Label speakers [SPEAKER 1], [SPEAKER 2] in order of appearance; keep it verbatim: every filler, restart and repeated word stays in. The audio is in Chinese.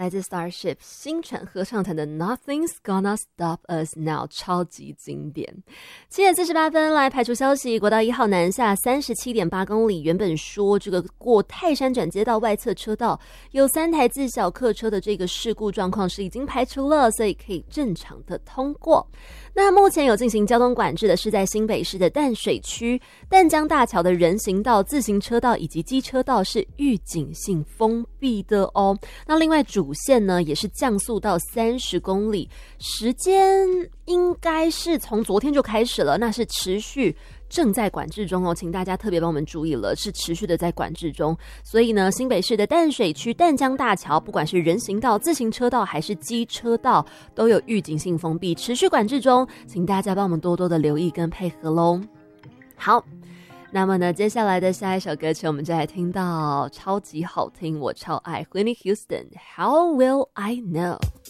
[SPEAKER 1] 来自 Starship 星辰合唱团的 Nothing's Gonna Stop Us Now 超级经典。七点四十八分来排除消息，国道一号南下 三十七点八公里，原本说这个过泰山转接道外侧车道有三台自小客车的这个事故状况是已经排除了，所以可以正常的通过。那目前有进行交通管制的是在新北市的淡水区淡江大桥的人行道、自行车道以及机车道是预警性封闭的哦。那另外主线呢也是降速到三十公里，时间应该是从昨天就开始了，那是持续正在管制中哦，请大家特别帮我们注意了，是持续的在管制中。所以呢，新北市的淡水区淡江大桥，不管是人行道、自行车道还是机车道，都有预警性封闭，持续管制中，请大家帮我们多多的留意跟配合咯。好，那么呢，接下来的下一首歌曲，我们就来听到超级好听，我超爱 Whitney Houston，How Will I Know。